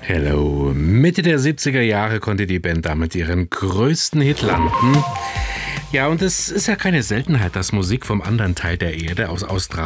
Hello. Mitte der 70er Jahre konnte die Band damit ihren größten Hit landen. Ja, und es ist ja keine Seltenheit, dass Musik vom anderen Teil der Erde aus Australien